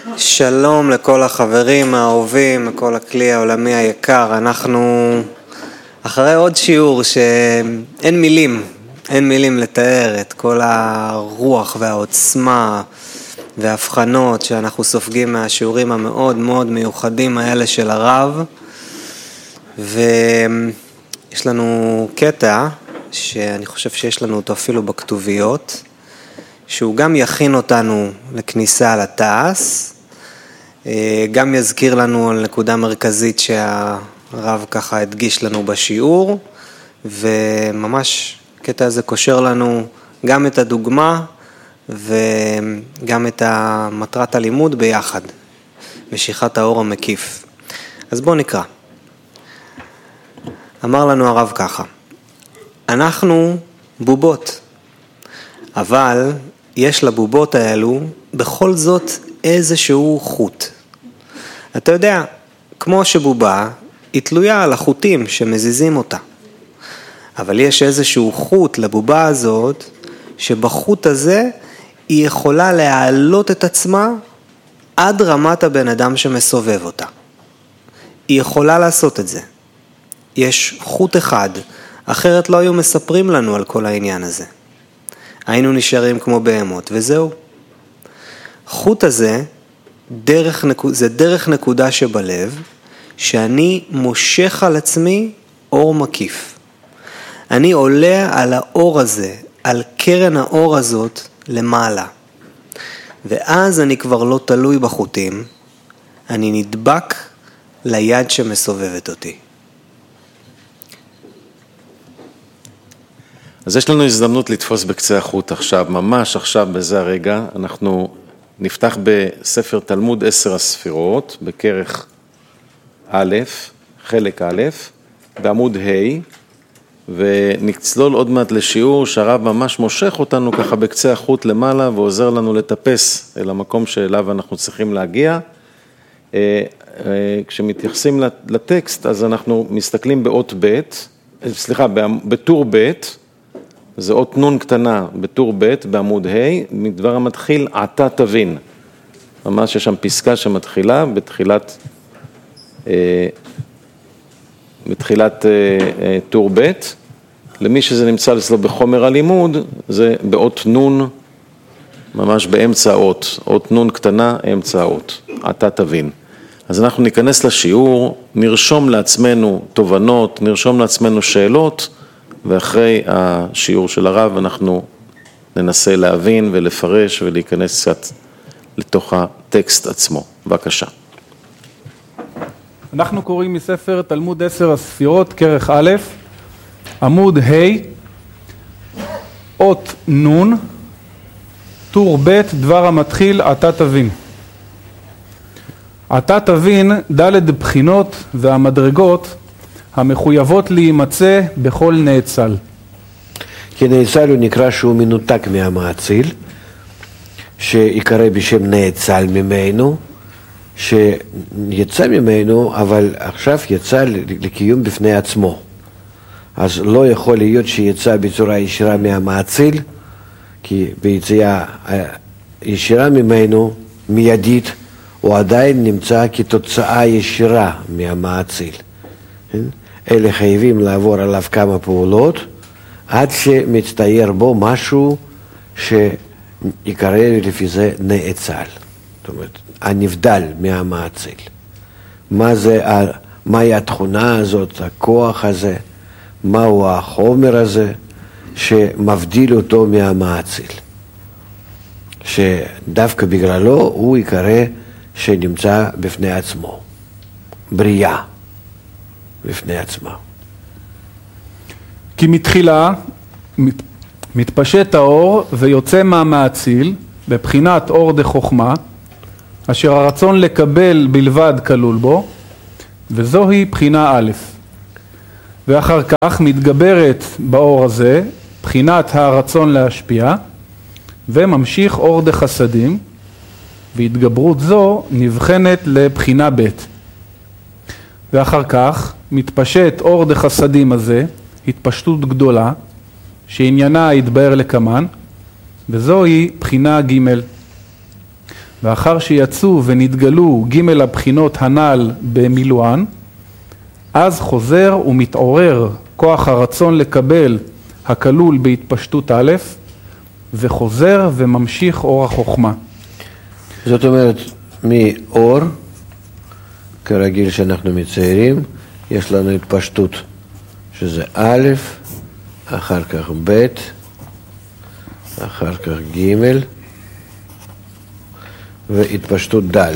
שלום לכל החברים האהובים, לכל הכלי העולמי היקר. אנחנו אחרי עוד שיעור שאין מילים לתאר את כל הרוח והעוצמה וההבחנות שאנחנו סופגים מהשיעורים המאוד מאוד מיוחדים האלה של הרב. ויש לנו קטע שאני חושב שיש לנו אותו אפילו בכתוביות, שהוא גם יכין אותנו לכניסה לתעש, גם יזכיר לנו על נקודה מרכזית שהרב ככה הדגיש לנו בשיעור, וממש קטע הזה קושר לנו גם את הדוגמה וגם את מטרת הלימוד ביחד, משיכת האור המקיף. אז בואו נקרא. אמר לנו הרב ככה: אנחנו בובות, אבל יש לבובות האלו בכל זאת איזשהו חוט. אתה יודע, כמו שבובה היא תלויה על החוטים שמזיזים אותה, אבל יש איזשהו חוט לבובה הזאת, שבחוט הזה היא יכולה להעלות את עצמה עד רמת הבן אדם שמסובב אותה. היא יכולה לעשות את זה. יש חוט אחד, אחרת לא היו מספרים לנו על כל העניין הזה. היינו נשארים כמו בהמות, וזהו. חוט הזה, זה דרך נקודה שבלב, שאני מושך על עצמי אור מקיף. אני עולה על האור הזה, על קרן האור הזאת למעלה. ואז אני כבר לא תלוי בחוטים, אני נדבק ליד שמסובבת אותי. אז יש לנו הזדמנות לתפוס בקצה החוט עכשיו, ממש עכשיו בזה הרגע. אנחנו נפתח בספר תלמוד 10 הספירות, בכרך א', חלק א', בעמוד ה', ונצלול עוד מעט לשיעור שהרב ממש מושך אותנו ככה בקצה החוט למעלה, ועוזר לנו לטפס אל המקום שאליו אנחנו צריכים להגיע. כשמתייחסים לטקסט, אז אנחנו מסתכלים באות ב', בטור ב', זה אות נון קטנה בטור ב' בעמוד ה', מדבר המתחיל עתה תבין. ממש יש שם פסקה שמתחילה בתחילת טור ב'. למי שזה נמצא אצלו בחומר הלימוד, זה באות נון, ממש באמצע האות, אות נון קטנה, אמצע האות, עתה תבין. אז אנחנו ניכנס לשיעור, נרשום לעצמנו תובנות, נרשום לעצמנו שאלות, ואחרי השיעור של הרב אנחנו ננסה להבין ולפרש ולהיכנס קצת לתוך הטקסט עצמו. בבקשה. אנחנו קוראים מספר תלמוד 10 הספירות, כרך א', עמוד ה', אות נון, טור ב', דבר המתחיל עתה תבין. עתה תבין ד' בחינות והמדרגות המחויבות להימצא בכל נאצל. כי נאצל הוא נקרא שהוא מנותק מהמאציל, שיקרא בשם נאצל ממנו, שיצא ממנו, אבל עכשיו יצא לקיום בפני עצמו. אז לא יכול להיות שיצא בצורה ישירה מהמאציל, כי ביציאה ישירה ממנו, מיידית, הוא עדיין נמצא כתוצאה ישירה מהמאציל. אלה חייבים לעבור עליו כמה פעולות, עד שמצטייר בו משהו שיקרא לפי זה נאצל. זאת אומרת, הנבדל מהמאציל. מהי התכונה הזאת, הכוח הזה, מהו החומר הזה שמבדיל אותו מהמאציל. שדווקא בגללו הוא יקרא שנמצא בפני עצמו. בריאה. בפני עצמה. כי מתחילה מתפשט האור ויוצא מהמאציל בבחינת אור דחוכמה, אשר הרצון לקבל בלבד כלול בו, וזוהי בחינה א'. ואחר כך מתגברת באור הזה בחינת הרצון להשפיע, וממשיך אור דחסדים, והתגברות זו נבחנת לבחינה ב'. ואחר כך מתפשט אור דחסדים הזה, התפשטות גדולה, שעניינה יתבהר לקמן, וזוהי בחינה ג'. ואחר שיצאו ונתגלו ג' הבחינות הנ"ל במילואן, אז חוזר ומתעורר כוח הרצון לקבל הכלול בהתפשטות א', וחוזר וממשיך אור החוכמה. זאת אומרת, מאור, כרגיל שאנחנו מציירים, יש לנו התפשטות, שזה א', אחר כך ב', אחר כך ג', והתפשטות ד'.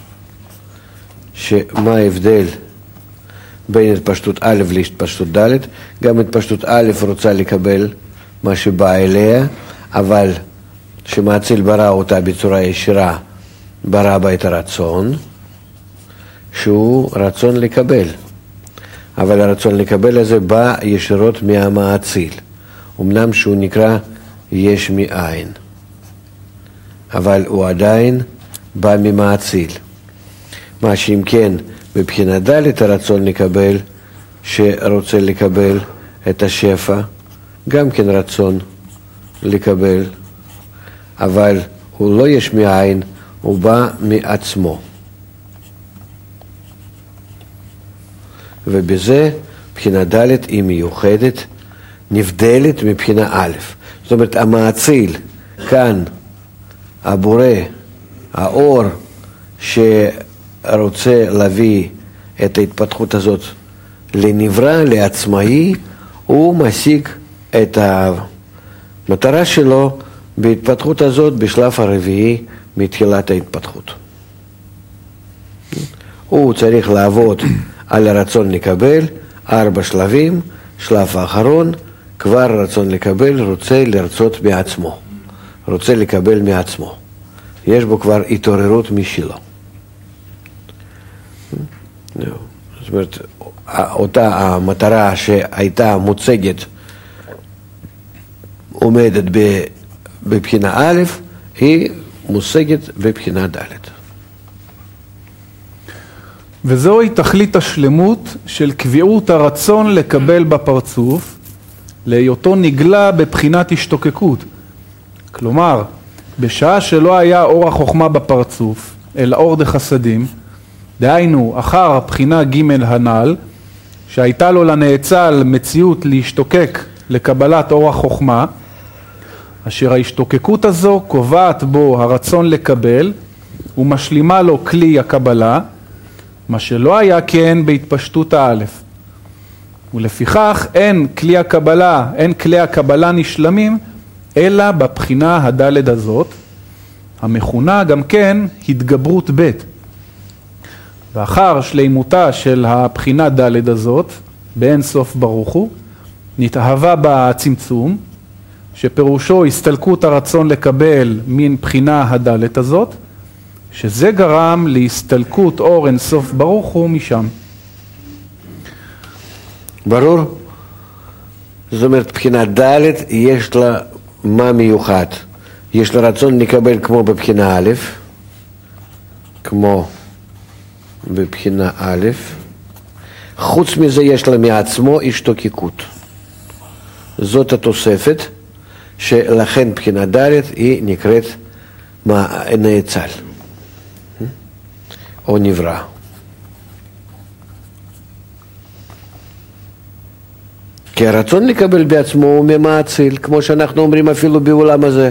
שמה ההבדל בין התפשטות א' להתפשטות ד'? גם התפשטות א' רוצה לקבל מה שבא אליה, אבל שמאציל ברא אותה בצורה ישירה, ברא בה את הרצון, שהוא רצון לקבל. אבל הרצון לקבל הזה בא ישירות מהמאציל. אמנם שהוא נקרא יש מאין, אבל הוא עדיין בא ממאציל. מה שאם כן, מבחינה ד' הרצון לקבל, שרוצה לקבל את השפע, גם כן רצון לקבל, אבל הוא לא יש מאין, הוא בא מעצמו. ובזה מבחינה ד' היא מיוחדת, נבדלת מבחינה א'. זאת אומרת, המאציל, כאן, הבורא, האור שרוצה להביא את ההתפתחות הזאת לנברא, לעצמאי, הוא משיג את המטרה שלו בהתפתחות הזאת בשלב הרביעי מתחילת ההתפתחות. הוא צריך לעבוד על הרצון לקבל, 4 שלבים, שלב האחרון, כבר רצון לקבל, רוצה לרצות מעצמו, רוצה לקבל מעצמו. יש בו כבר התעוררות משלו. זאת אומרת, אותה המטרה שהייתה מוצגת, עומדת בבחינה א', היא מושגת בבחינה ד'. וזוהי תכלית השלמות של קביעות הרצון לקבל בפרצוף, להיותו נגלה בבחינת השתוקקות. כלומר, בשעה שלא היה אור החוכמה בפרצוף, אלא אור דחסדים, דהיינו אחר הבחינה ג' הנ"ל, שהייתה לו לנאצל מציאות להשתוקק לקבלת אור החוכמה, אשר ההשתוקקות הזו קובעת בו הרצון לקבל ומשלימה לו כלי הקבלה, מה שלא היה כן בהתפשטות האלף. ולפיכך אין כלי הקבלה נשלמים אלא בבחינה הדלת הזאת, המכונה גם כן התגברות ב'. ואחר שלימותה של הבחינה דלת הזאת, באין סוף ברוך הוא, נתאהבה בה הצמצום, שפירושו הסתלקות הרצון לקבל מן בחינה הדלת הזאת, שזה גרם להסתלקות אור אין סוף ברוך הוא משם. ברור? זאת אומרת, בחינה ד' יש לה מה מיוחד. יש לה רצון לקבל כמו בבחינה א', כמו בבחינה א', חוץ מזה יש לה מעצמו השתוקקות. זאת התוספת, שלכן בחינה ד' היא נקראת נאצל, או נברא. כי הרצון לקבל בעצמו הוא ממאציל, כמו שאנחנו אומרים אפילו בעולם הזה.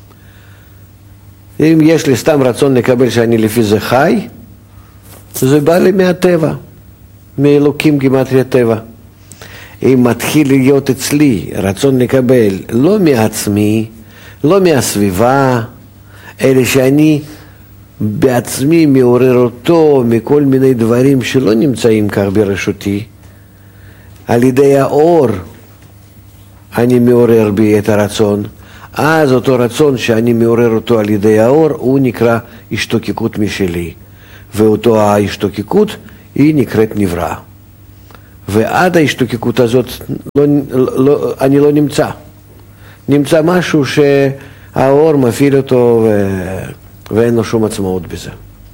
אם יש לי סתם רצון לקבל שאני לפי זה חי, זה בא לי מהטבע, מאלוקים גימטריה טבע. אם מתחיל להיות אצלי רצון לקבל לא מעצמי, לא מהסביבה, אלא שאני בעצמי מעורר אותו מכל מיני דברים שלא נמצאים כך ברשותי, על ידי האור אני מעורר בי את הרצון, אז אותו רצון שאני מעורר אותו על ידי האור הוא נקרא השתוקקות משלי, ואותו ההשתוקקות היא נקראת נברא. ועד ההשתוקקות הזאת אני לא נמצא משהו שהאור מפעיל אותו ואין לו שום עצמאות בזה.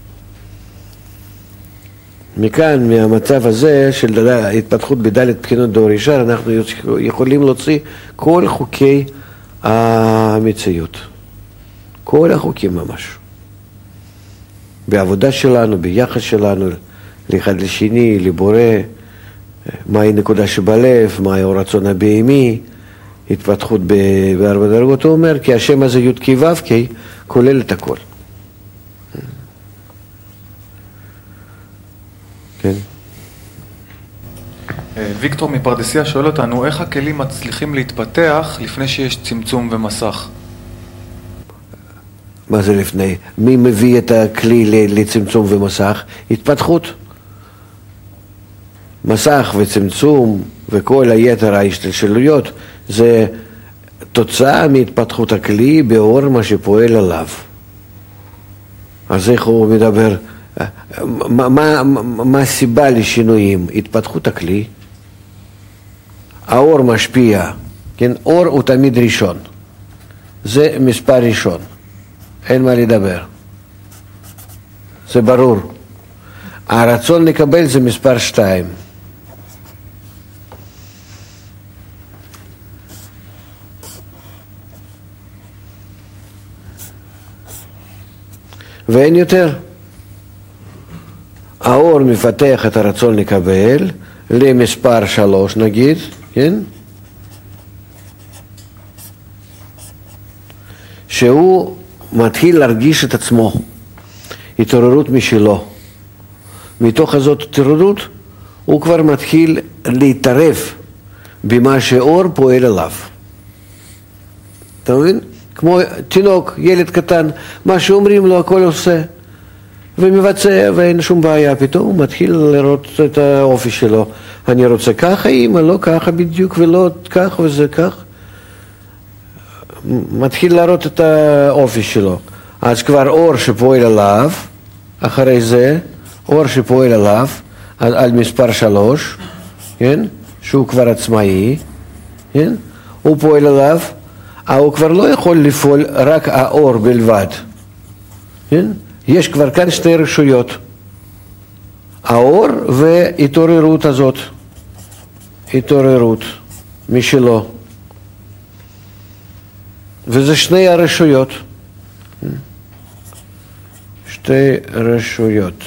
מכאן, מהמצב הזה של התפתחות בדלת בחינות דור ישר, אנחנו יכולים להוציא כל חוקי המציאות. כל החוקים ממש. בעבודה שלנו, ביחס שלנו, לאחד לשני, לבורא, מהי נקודה שבלב, מהי הרצון הבהמי, התפתחות בארבע דרגות. הוא אומר, כי השם הזה י' כי ו' כי כולל את הכל. כן. ויקטור מפרדסיה שואל אותנו, איך הכלים מצליחים להתפתח לפני שיש צמצום ומסך? מה זה לפני? מי מביא את הכלי לצמצום ומסך? התפתחות. מסך וצמצום וכל היתר ההשתלשלויות זה תוצאה מהתפתחות הכלי באור מה שפועל עליו. אז איך הוא מדבר? מה הסיבה לשינויים? התפתחות הכלי. האור משפיע, כן? אור הוא תמיד ראשון. זה מספר ראשון. אין מה לדבר. זה ברור. הרצון לקבל זה מספר 2. ואין יותר. האור מפתח את הרצון לקבל למספר 3 נגיד, כן? שהוא מתחיל להרגיש את עצמו, התעוררות משלו. מתוך הזאת התעוררות הוא כבר מתחיל להתערב במה שאור פועל עליו. אתה מבין? כמו תינוק, ילד קטן, מה שאומרים לו הכל עושה ומבצע ואין שום בעיה. פתאום הוא מתחיל לראות את האופי שלו. אני רוצה ככה, אמא, לא ככה בדיוק ולא כך וזה כך. מתחיל לראות את האופי שלו. אז כבר אור שפועל עליו, אחרי זה אור שפועל עליו על מספר 3, כן? שהוא כבר עצמאי, כן? הוא פועל עליו, הוא כבר לא יכול לפעול רק האור בלבד, כן? יש כבר כאן שתי רשויות, האור והתעוררות הזאת, התעוררות משלו, וזה שני הרשויות, שתי רשויות,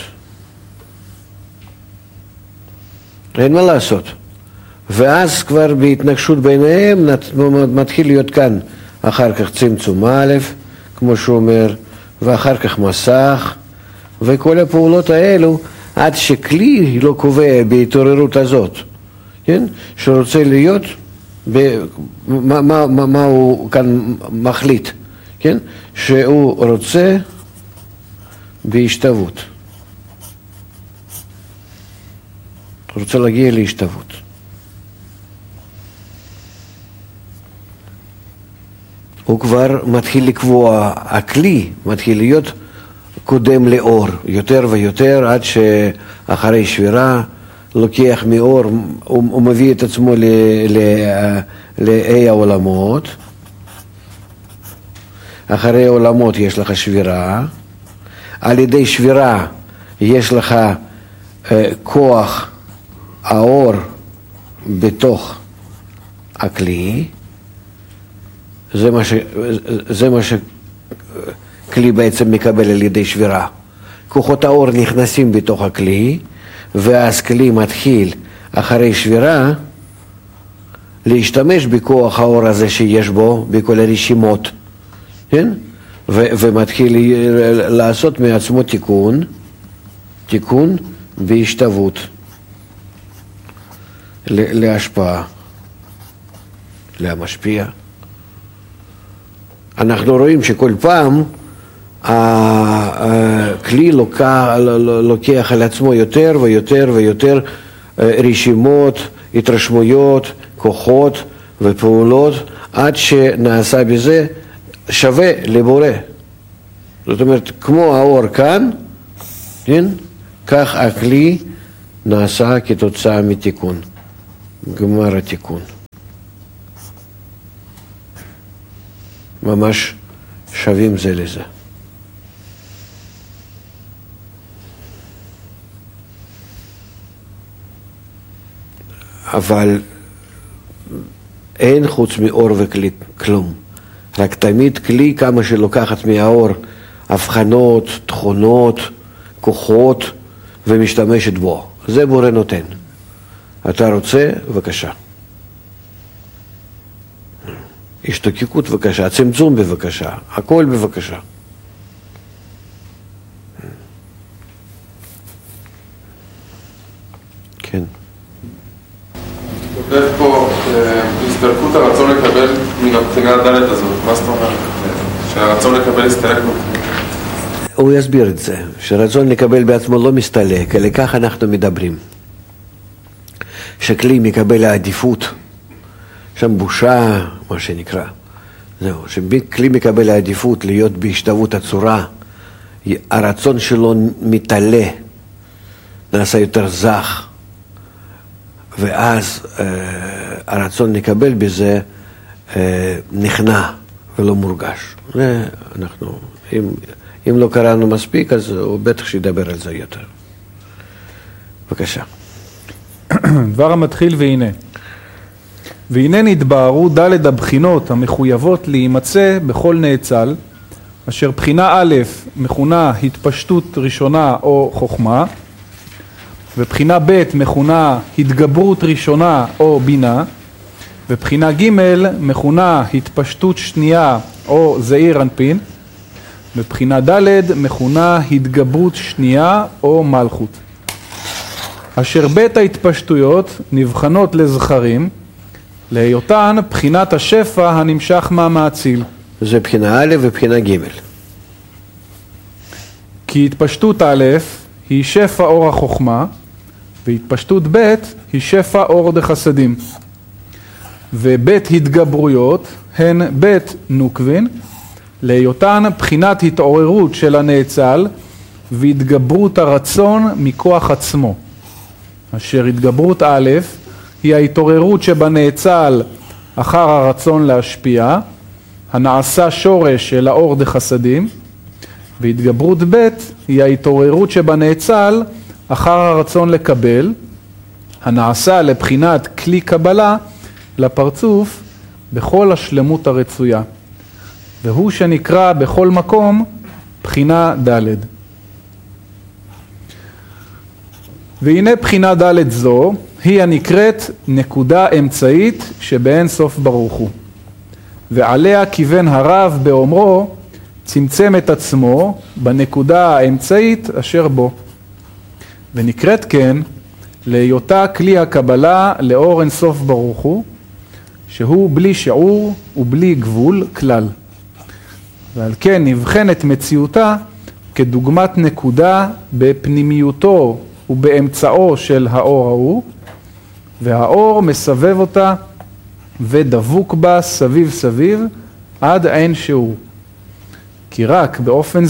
אין מה לעשות. ואז כבר בהתנגשות ביניהם מתחיל להיות כאן אחר כך צמצום א', כמו שהוא אומר, ואחר כך מסך, וכל הפעולות האלו עד שכלי לא קובע בהתעוררות הזאת, כן? שרוצה להיות, מה הוא כאן מחליט, כן? שהוא רוצה בהשתוות. הוא רוצה להגיע להשתוות. הוא כבר מתחיל לקבוע, הכלי מתחיל להיות קודם לאור, יותר ויותר, עד שאחרי שבירה לוקח מאור, הוא מביא את עצמו לאי העולמות. אחרי העולמות יש לך שבירה, על ידי שבירה יש לך כוח האור בתוך הכלי, זה מה שכלי בעצם מקבל על ידי שבירה. כוחות האור נכנסים בתוך הכלי, ואז כלי מתחיל אחרי שבירה להשתמש בכוח האור הזה שיש בו, בכל הרשימות, כן? ומתחיל לעשות מעצמו תיקון בהשתוות, להשפעה, להמשפיע. אנחנו רואים שכל פעם הכלי לוקח על עצמו יותר ויותר ויותר רשימות, התרשמויות, כוחות ופעולות, עד שנעשה בזה שווה לבורא. זאת אומרת, כמו האור כאן, כן? כך הכלי נעשה כתוצאה מתיקון, גמר התיקון. ממש שווים זה לזה. אבל אין חוץ מאור וכלי כלום. רק תמיד כלי כמה שלוקחת מהאור, הבחנות, תכונות, כוחות ומשתמשת בו. זה בורא נותן. אתה רוצה? בבקשה. השתוקקות בבקשה, צמצום בבקשה, הכל בבקשה. כן. כותב פה הסתלקות הרצון לקבל מן הבחינה הדלת הזאת. מה זאת אומרת? שהרצון לקבל הסתלק מבחינה. הוא יסביר את זה, שרצון לקבל בעצמו לא מסתלק, אלא כך אנחנו מדברים. שכלי מקבל העדיפות, שם בושה, מה שנקרא. זהו, שכלי מקבל העדיפות להיות בהשתוות הצורה, הרצון שלו מתעלה, נעשה יותר זך, ואז הרצון לקבל בזה נכנע ולא מורגש. אנחנו, אם לא קראנו מספיק, אז הוא בטח שידבר על זה יותר. בבקשה. דבר המתחיל והנה. והנה נתבהרו ד' הבחינות המחויבות להימצא בכל נאצל, אשר בחינה א' מכונה התפשטות ראשונה או חוכמה, ובחינה ב' מכונה התגברות ראשונה או בינה, ובחינה ג' מכונה התפשטות שנייה או זעיר אנפין, ובחינה ד' מכונה התגברות שנייה או מלכות. אשר בית ההתפשטויות נבחנות לזכרים, להיותן בחינת השפע הנמשך מהמאציל. זה בחינה א' ובחינה ג'. כי התפשטות א' היא שפע אור החוכמה, והתפשטות ב' היא שפע אור דחסדים. ובית התגברויות הן בית נוקבין, להיותן בחינת התעוררות של הנאצל והתגברות הרצון מכוח עצמו. אשר התגברות א' היא ההתעוררות שבנאצל אחר הרצון להשפיע, הנעשה שורש של האור דחסדים, והתגברות ב' היא ההתעוררות שבנאצל אחר הרצון לקבל, הנעשה לבחינת כלי קבלה לפרצוף בכל השלמות הרצויה, והוא שנקרא בכל מקום בחינה ד'. והנה בחינה ד' זו היא הנקראת נקודה אמצעית שבאין סוף ברוך הוא, ועליה כיוון הרב באומרו צמצם את עצמו בנקודה האמצעית אשר בו, ונקראת כן להיותה כלי הקבלה לאור אין סוף ברוך הוא, שהוא בלי שיעור ובלי גבול כלל, ועל כן נבחנת מציאותה כדוגמת נקודה בפנימיותו ובאמצעו של האור ההוא, והאור מסבב אותה ודבוק בה סביב סביב עד אין שיעור. כי רק באופן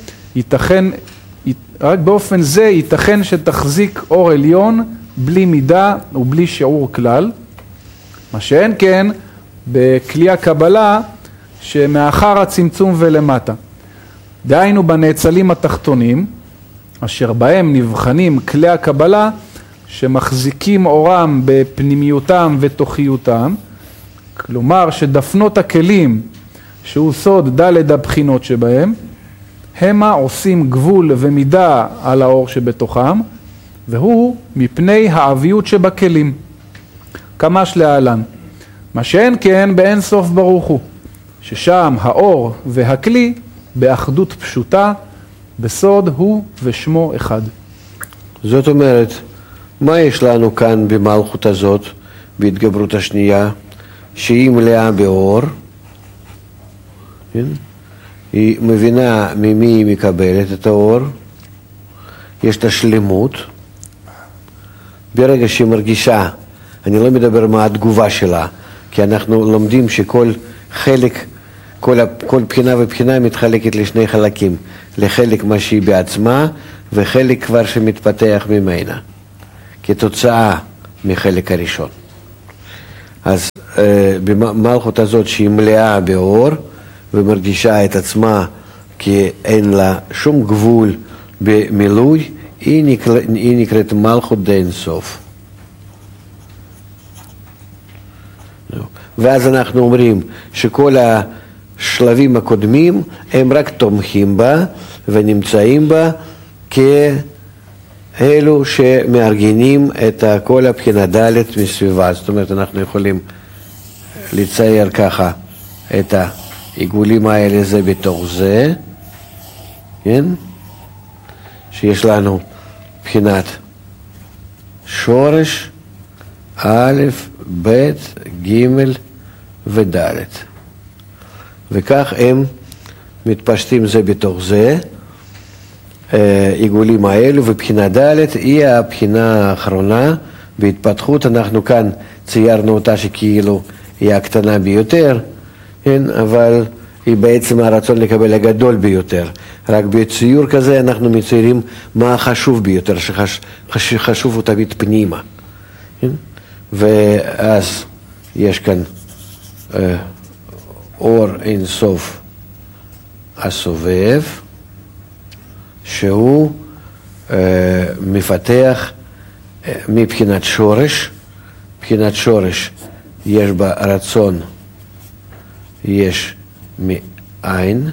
זה ייתכן שתחזיק אור עליון בלי מידה ובלי שיעור כלל, מה שאין כן בכלי הקבלה שמאחר הצמצום ולמטה. דהיינו בנאצלים התחתונים, אשר בהם נבחנים כלי הקבלה שמחזיקים אורם בפנימיותם ותוכיותם, כלומר שדפנות הכלים שהוא סוד ד' הבחינות שבהם, המה עושים גבול ומידה על האור שבתוכם, והוא מפני העביות שבכלים, כמש להלן. מה שאין כן באין סוף ברוך הוא, ששם האור והכלי באחדות פשוטה, בסוד הוא ושמו אחד. זאת אומרת, מה יש לנו כאן במלכות הזאת, בהתגברות השנייה, שהיא מלאה באור, כן? היא מבינה ממי היא מקבלת את האור, יש את השלמות, ברגע שהיא מרגישה, אני לא מדבר מה התגובה שלה, כי אנחנו לומדים שכל חלק, כל בחינה ובחינה מתחלקת לשני חלקים, לחלק מה שהיא בעצמה וחלק כבר שמתפתח ממנה, כתוצאה מחלק הראשון. אז במלכות הזאת שהיא מלאה באור ומרגישה את עצמה כי אין לה שום גבול במילוי, היא נקראת מלכות דאין סוף. ואז אנחנו אומרים שכל השלבים הקודמים הם רק תומכים בה ונמצאים בה כאלו שמארגנים את כל הבחינה ד' מסביבה. זאת אומרת, אנחנו יכולים לצייר ככה את העיגולים האלה זה בתוך זה, כן? שיש לנו בחינת שורש א', ב', ג' וד'. וכך הם מתפשטים זה בתוך זה, עיגולים האלו, ובחינה ד' היא הבחינה האחרונה בהתפתחות. אנחנו כאן ציירנו אותה שכאילו היא הקטנה ביותר, כן? אבל היא בעצם הרצון לקבל הגדול ביותר. רק בציור כזה אנחנו מציירים מה החשוב ביותר, שחשוב הוא תמיד פנימה. כן? ואז יש כאן אור אינסוף הסובב, שהוא מפתח מבחינת שורש. מבחינת שורש יש בה רצון, יש מעין,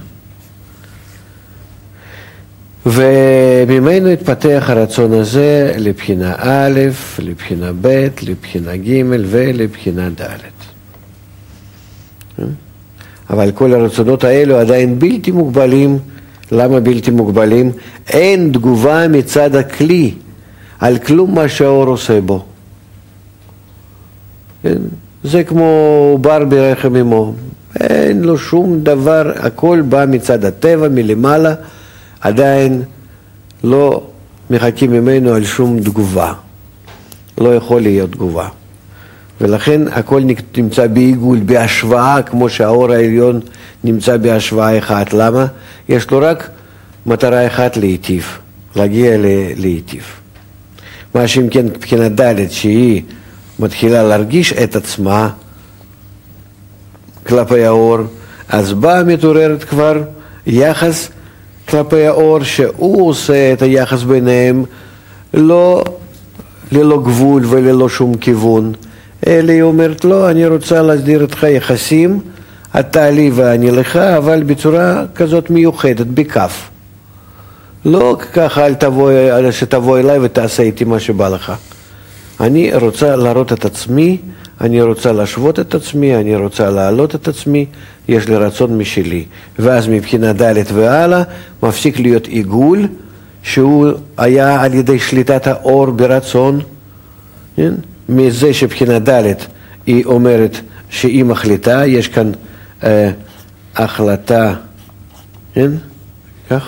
וממנו התפתח הרצון הזה לבחינה א', לבחינה ב', לבחינה ג' ולבחינה ד'. אבל כל הרצונות האלו עדיין בלתי מוגבלים. למה בלתי מוגבלים? אין תגובה מצד הכלי על כלום מה שהאור עושה בו. זה כמו בר ברחם אמו. אין לו שום דבר, הכל בא מצד הטבע, מלמעלה, עדיין לא מחכים ממנו על שום תגובה. לא יכול להיות תגובה. ולכן הכל נמצא בעיגול, בהשוואה, כמו שהאור העליון נמצא בהשוואה אחת. למה? יש לו רק מטרה אחת להיטיב, להגיע להיטיב. מה שאם כן מבחינה ד' שהיא מתחילה להרגיש את עצמה כלפי האור, אז באה מתעוררת כבר יחס כלפי האור, שהוא עושה את היחס ביניהם ללא גבול וללא שום כיוון. אלא היא אומרת, לא, אני רוצה להסדיר איתך יחסים, אתה לי ואני לך, אבל בצורה כזאת מיוחדת, בכף. לא ככה שתבוא אליי ותעשה איתי מה שבא לך. אני רוצה להראות את עצמי, אני רוצה להשוות את עצמי, אני רוצה להעלות את עצמי, יש לי רצון משלי. ואז מבחינה ד' והלאה מפסיק להיות עיגול, שהוא היה על ידי שליטת האור ברצון, כן? מזה שבחינה ד' היא אומרת שהיא מחליטה, יש כאן החלטה, כן? כך?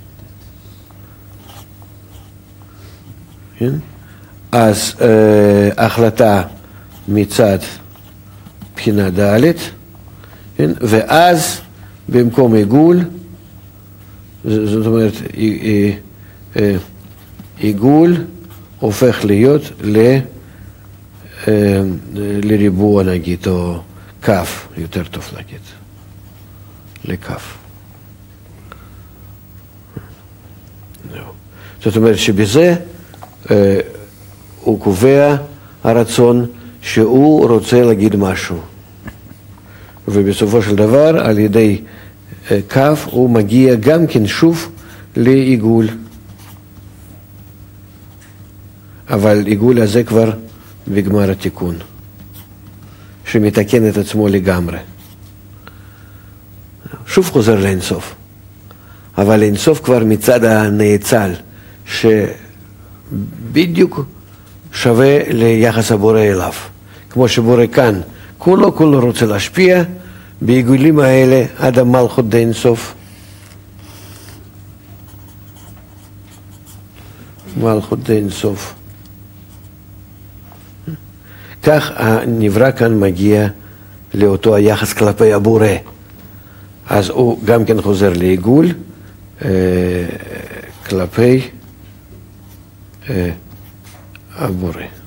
כן? אז החלטה מצד בחינה ד', כן? ואז במקום עיגול, זאת אומרת עיגול הופך להיות לריבוע נגיד, או כף, יותר טוב להגיד, לכף. זאת אומרת שבזה הוא קובע הרצון שהוא רוצה להגיד משהו. ובסופו של דבר על ידי כף הוא מגיע גם כן שוב לעיגול. אבל עיגול הזה כבר בגמר התיקון, שמתקן את עצמו לגמרי. שוב חוזר לאינסוף. אבל אינסוף כבר מצד הנאצל, שבדיוק שווה ליחס הבורא אליו. כמו שבורא כאן, כולו רוצה להשפיע, בעיגולים האלה עד המלכות דאינסוף. מלכות דאינסוף. כך הנברא כאן מגיע לאותו היחס כלפי הבורא. אז הוא גם כן חוזר לעיגול כלפי הבורא.